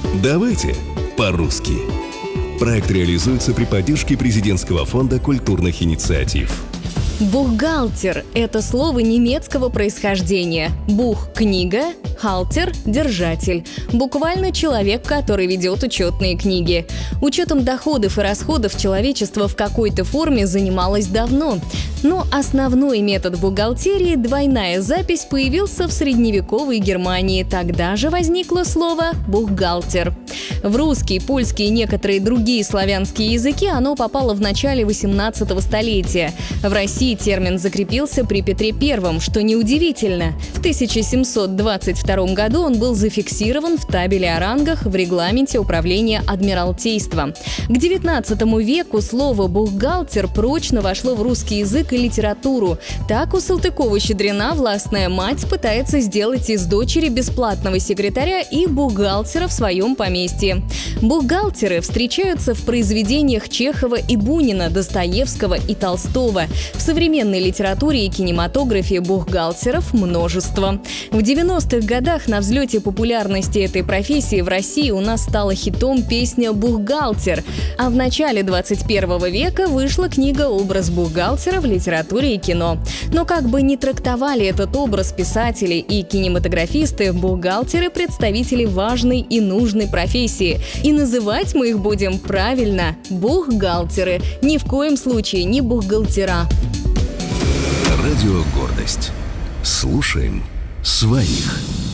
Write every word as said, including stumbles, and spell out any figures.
Давайте по-русски. Проект реализуется при поддержке Президентского фонда культурных инициатив. Бухгалтер – это слово немецкого происхождения. Бух – книга, халтер – держатель. Буквально человек, который ведет учетные книги. Учетом доходов и расходов человечество в какой-то форме занималось давно. Но основной метод бухгалтерии – двойная запись – появился в средневековой Германии. Тогда же возникло слово «бухгалтер». В русский, польский и некоторые другие славянские языки оно попало в начале восемнадцатого столетия. В России термин закрепился при Петре Первом, что неудивительно. В тысяча семьсот двадцать втором году он был зафиксирован в табеле о рангах в регламенте управления Адмиралтейства. К девятнадцатому веку слово «бухгалтер» прочно вошло в русский язык и литературу. Так у Салтыкова-Щедрина властная мать пытается сделать из дочери бесплатного секретаря и бухгалтера в своем поместье. Бухгалтеры встречаются в произведениях Чехова и Бунина, Достоевского и Толстого. В современной литературе и кинематографе бухгалтеров множество. В девяностых годах на взлете популярности этой профессии в России у нас стала хитом песня «Бухгалтер», а в начале двадцать первого века вышла книга «Образ бухгалтера в литературе и кино». Но как бы ни трактовали этот образ писатели и кинематографисты, бухгалтеры – представители важной и нужной профессии. И называть мы их будем правильно – бухгалтеры. Ни в коем случае не бухгалтера. Радио «Гордость». Слушаем своих.